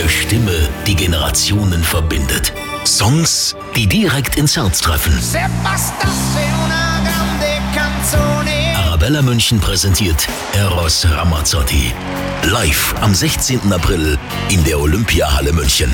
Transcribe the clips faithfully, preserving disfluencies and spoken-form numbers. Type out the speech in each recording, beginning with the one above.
Eine Stimme, die Generationen verbindet. Songs, die direkt ins Herz treffen. Arabella München präsentiert Eros Ramazzotti. Live am sechzehnten April in der Olympiahalle München.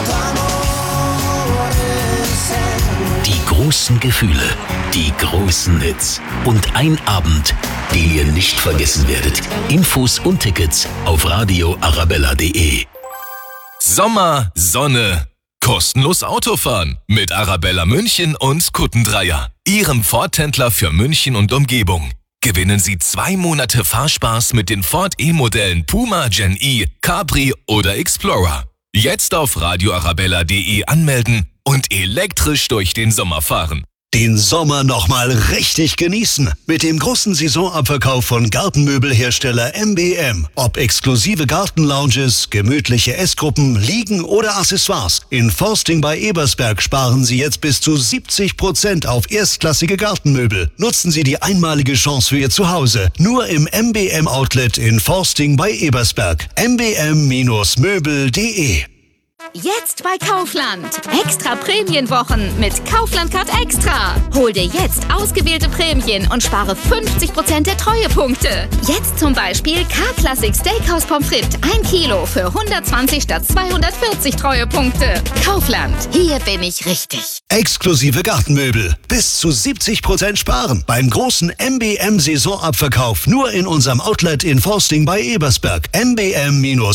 Die großen Gefühle, die großen Hits und ein Abend, den ihr nicht vergessen werdet. Infos und Tickets auf radio arabella punkt de. Sommer, Sonne, kostenlos Autofahren mit Arabella München und Kuttendreier. Ihrem Ford-Händler für München und Umgebung. Gewinnen Sie zwei Monate Fahrspaß mit den Ford E-Modellen Puma, Gen E, Capri oder Explorer. Jetzt auf radio arabella punkt de anmelden und elektrisch durch den Sommer fahren. Den Sommer nochmal richtig genießen mit dem großen Saisonabverkauf von Gartenmöbelhersteller M B M. Ob exklusive Gartenlounges, gemütliche Essgruppen, Liegen oder Accessoires. In Forsting bei Ebersberg sparen Sie jetzt bis zu siebzig Prozent auf erstklassige Gartenmöbel. Nutzen Sie die einmalige Chance für Ihr Zuhause. Nur im M B M Outlet in Forsting bei Ebersberg. m b m Möbel punkt de. Jetzt bei Kaufland. Extra Prämienwochen mit Kaufland Card Extra. Hol dir jetzt ausgewählte Prämien und spare fünfzig Prozent der Treuepunkte. Jetzt zum Beispiel K-Classic Steakhouse Pommes frites ein Kilo für hundertzwanzig statt zweihundertvierzig Treuepunkte. Kaufland. Hier bin ich richtig. Exklusive Gartenmöbel. Bis zu siebzig Prozent sparen. Beim großen M B M Saisonabverkauf. Nur in unserem Outlet in Forsting bei Ebersberg. m b m